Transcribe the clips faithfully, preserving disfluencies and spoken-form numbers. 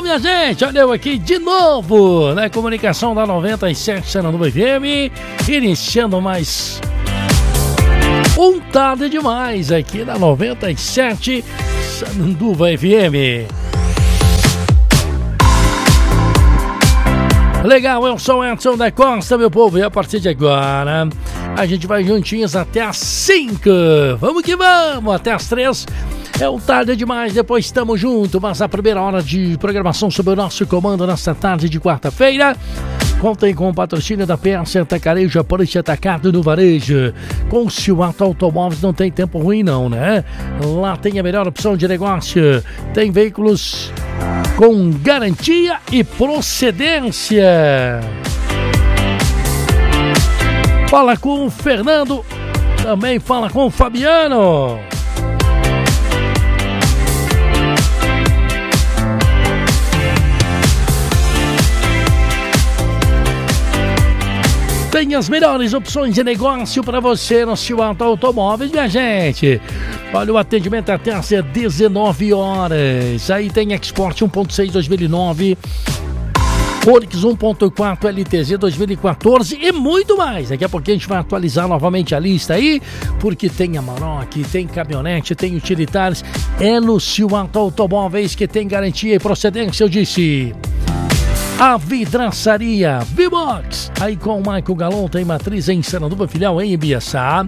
Então, minha gente, olha eu aqui de novo na comunicação da noventa e sete Sananduva F M, iniciando mais um Tarde Demais aqui na noventa e sete Sananduva F M. Legal, eu sou o Edson da Costa, meu povo, e a partir de agora a gente vai juntinhos até às cinco. Vamos que vamos, até às três. É um Tarde Demais, depois estamos juntos, mas a primeira hora de programação sob o nosso comando nesta tarde de quarta-feira. Contem com o patrocínio da P S Atacarejo, a Polícia Atacado no Varejo. Com o Ciuato Automóveis não tem tempo ruim não, né? Lá tem a melhor opção de negócio. Tem veículos com garantia e procedência. Fala com o Fernando, também fala com o Fabiano. Tem as melhores opções de negócio para você no Ciuato Automóveis, minha gente. Olha, o atendimento até às dezenove horas. Aí tem Export um ponto seis dois mil e nove, Onix um ponto quatro L T Z dois mil e quatorze e muito mais. Daqui a pouquinho a gente vai atualizar novamente a lista aí, porque tem Amarok, tem caminhonete, tem utilitários. É no Ciuato Automóveis que tem garantia e procedência, eu disse. A vidraçaria V-Box, aí com o Michael Galon, tem matriz em Sananduva, filial em Ibiaçá.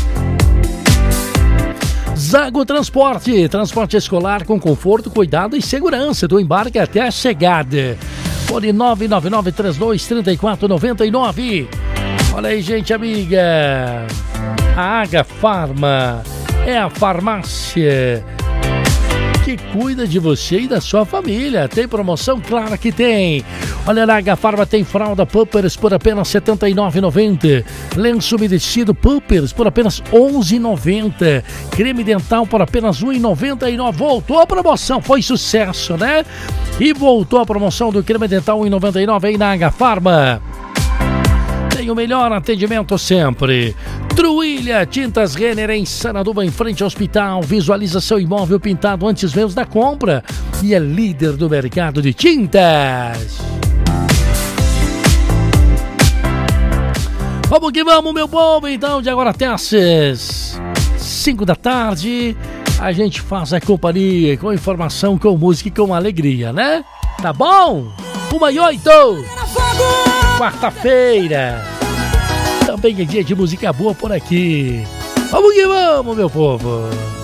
Zago Transporte, transporte escolar com conforto, cuidado e segurança do embarque até a chegada. Fone nove nove nove três dois três quatro nove nove. Olha aí, gente amiga, a Aga Farma é a farmácia que cuida de você e da sua família. Tem promoção? Claro que tem. Olha, na Aga Farma tem fralda Pampers por apenas setenta e nove reais e noventa centavos. Lenço umedecido Pampers por apenas onze reais e noventa centavos. Creme dental por apenas um real e noventa e nove centavos. Voltou a promoção, foi sucesso, né? E voltou a promoção do creme dental um real e noventa e nove centavos aí na Aga Farma. Tem o melhor atendimento sempre. Truilha Tintas Renner em Sananduva, em frente ao hospital. Visualiza seu imóvel pintado antes mesmo da compra e é líder do mercado de tintas. Vamos que vamos, meu povo. Então, de agora até às cinco da tarde, a gente faz a companhia com informação, com música e com alegria, né? Tá bom? Uma e oito. Quarta-feira. Também é dia de música boa por aqui. Vamos que vamos, meu povo.